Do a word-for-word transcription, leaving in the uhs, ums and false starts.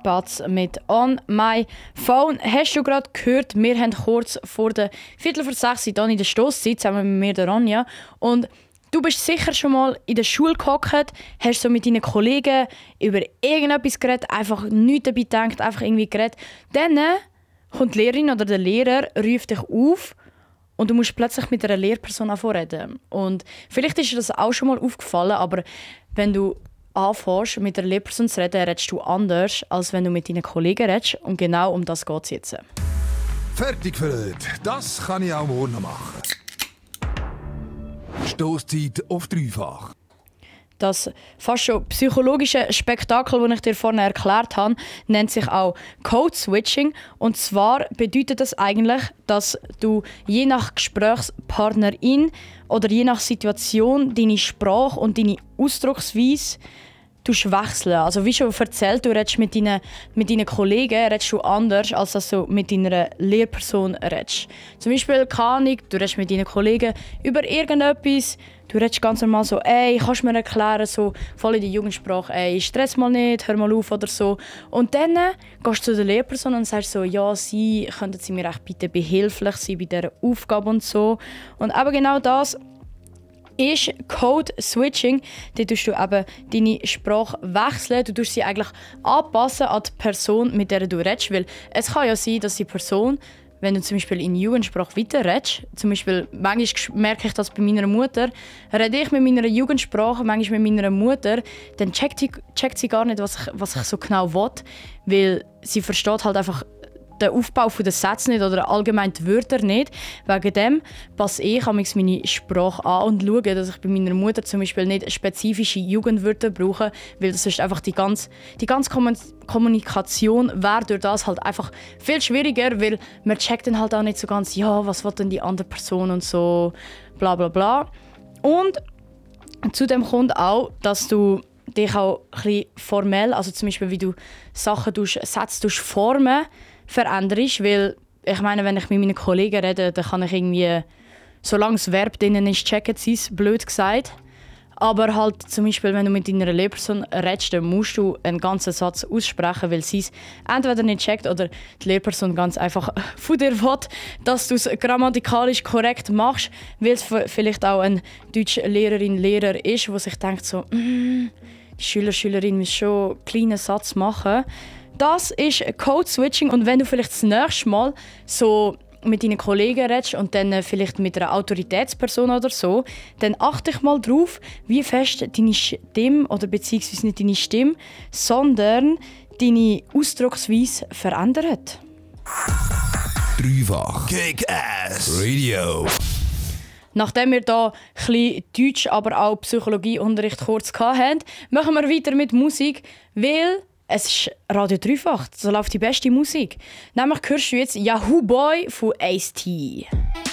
Batz mit «On My Phone». Hast du gerade gehört, wir haben kurz vor der Viertel vor sechs hier in der Stosszeit zusammen mit mir, der Ronja. Und du bist sicher schon mal in der Schule gehockt, hast so mit deinen Kollegen über irgendetwas geredet, einfach nichts dabei gedacht, einfach irgendwie geredet. Dann kommt die Lehrerin oder der Lehrer, ruft dich auf und du musst plötzlich mit einer Lehrperson reden. Und vielleicht ist dir das auch schon mal aufgefallen, aber wenn du anfängst, mit einer Lehrperson zu reden, redest du anders, als wenn du mit deinen Kollegen redest. Und genau um das geht es jetzt. Fertig für heute. Das kann ich auch morgen noch machen. Stosszeit auf dreifach. Das fast schon psychologische Spektakel, das ich dir vorhin erklärt habe, nennt sich auch Code-Switching. Und zwar bedeutet das eigentlich, dass du je nach Gesprächspartnerin oder je nach Situation deine Sprache und deine Ausdrucksweise wechseln. Also wie schon erzählt, du redest mit deinen, mit deinen Kollegen redest du anders, als dass du mit deiner Lehrperson redest. Zum Beispiel, keine Ahnung, du redest mit deinen Kollegen über irgendetwas, du redest ganz normal so, ey, kannst du mir erklären, so voll in die Jugendsprache, ey, stress mal nicht, hör mal auf oder so. Und dann gehst du zu der Lehrperson und sagst so, ja, sie, könnten Sie mir echt bitte behilflich sein bei dieser Aufgabe und so. Und eben genau das ist Code-Switching. Da tust du eben deine Sprache wechseln. Du tust sie eigentlich anpassen an die Person, mit der du redest. Weil es kann ja sein, dass die Person, wenn du zum Beispiel in Jugendsprache weiterredest, zum Beispiel, manchmal merke ich das bei meiner Mutter, rede ich mit meiner Jugendsprache, manchmal mit meiner Mutter, dann checkt, die, checkt sie gar nicht, was ich, was ich so genau will, weil sie versteht halt einfach den Aufbau der Sätze nicht oder allgemein die Wörter nicht. Wegen dem passe ich meine Sprache an und schaue, dass ich bei meiner Mutter zum Beispiel nicht spezifische Jugendwörter brauche, weil das ist einfach die ganze, die ganze Kommunikation wäre durch das halt einfach viel schwieriger, weil man checkt dann halt auch nicht so ganz, ja, was will denn die andere Person und so, bla bla bla. Und zudem kommt auch, dass du dich auch ein bisschen formell, also zum Beispiel wie du Sachen, Sätze formen, veränderst, weil ich meine, wenn ich mit meinen Kollegen rede, dann kann ich irgendwie, solange das Verb drin ist, checken sie es, blöd gesagt. Aber halt zum Beispiel, wenn du mit deiner Lehrperson redest, dann musst du einen ganzen Satz aussprechen, weil sie es entweder nicht checkt oder die Lehrperson ganz einfach von dir will, dass du es grammatikalisch korrekt machst, weil es vielleicht auch eine deutsche Lehrerin, Lehrer ist, wo sich denkt so, mm, die Schüler, Schülerin müssen schon einen kleinen Satz machen. Das ist Code-Switching und wenn du vielleicht das nächste Mal so mit deinen Kollegen redest und dann vielleicht mit einer Autoritätsperson oder so, dann achte ich mal drauf, wie fest deine Stimme, oder beziehungsweise nicht deine Stimme, sondern deine Ausdrucksweise verändert. Dreifach Kick-Ass Radio. Nachdem wir hier ein bisschen Deutsch, aber auch Psychologieunterricht kurz hatten, machen wir weiter mit Musik, weil es ist Radio Dreifach, so läuft die beste Musik. Nämlich hörst du jetzt Yahoo Boy von Ace-T.